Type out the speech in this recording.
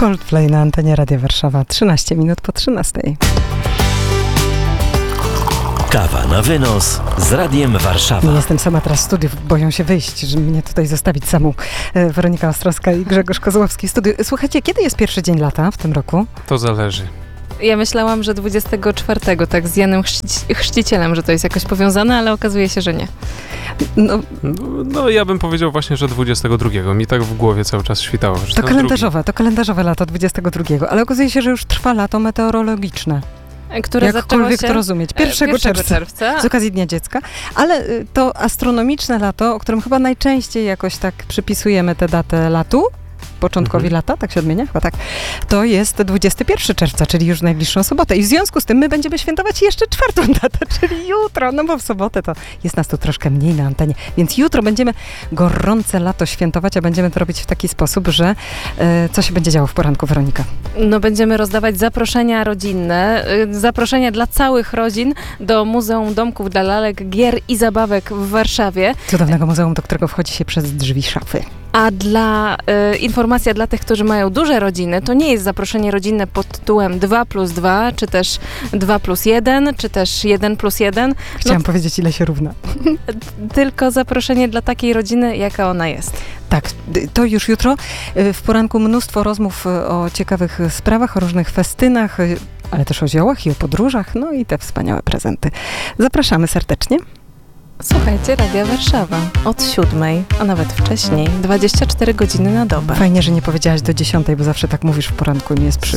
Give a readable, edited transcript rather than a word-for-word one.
Coldplay na antenie Radia Warszawa, 13 minut po 13. Kawa na wynos z Radiem Warszawa. Nie jestem sama teraz w studiu, boją się wyjść, żeby mnie tutaj zostawić samą. Weronika Ostrowska i Grzegorz Kozłowski w studiu. Słuchajcie, kiedy jest pierwszy dzień lata w tym roku? To zależy. Ja myślałam, że 24, tak z Janem Chrzcicielem, że to jest jakoś powiązane, ale okazuje się, że nie. No ja bym powiedział właśnie, że 22. Mi tak w głowie cały czas świtało. Że To kalendarzowe lato 22, ale okazuje się, że już trwa lato meteorologiczne. Które zaczęło Jakkolwiek się to rozumieć. 1 czerwca. Z okazji Dnia Dziecka. Ale to astronomiczne lato, o którym chyba najczęściej jakoś tak przypisujemy tę datę latu, początkowi lata, tak się odmienia? Chyba tak. To jest 21 czerwca, czyli już w najbliższą sobotę. I w związku z tym my będziemy świętować jeszcze 4. datę, czyli jutro, no bo w sobotę to jest nas tu troszkę mniej na antenie. Więc jutro będziemy gorące lato świętować, a będziemy to robić w taki sposób, że co się będzie działo w poranku, Weronika? No będziemy rozdawać zaproszenia rodzinne, zaproszenia dla całych rodzin do Muzeum Domków dla Lalek, Gier i Zabawek w Warszawie. Cudownego muzeum, do którego wchodzi się przez drzwi szafy. A informacja dla tych, którzy mają duże rodziny, to nie jest zaproszenie rodzinne pod tytułem 2+2, czy też 2+1, czy też 1+1. Chciałam powiedzieć, ile się równa. Tylko zaproszenie dla takiej rodziny, jaka ona jest. Tak, to już jutro. W poranku mnóstwo rozmów o ciekawych sprawach, o różnych festynach, ale też o ziołach i o podróżach, no i te wspaniałe prezenty. Zapraszamy serdecznie. Słuchajcie, Radia Warszawa od 7, a nawet wcześniej, 24 godziny na dobę. Fajnie, że nie powiedziałaś do 10, bo zawsze tak mówisz w poranku, mi jest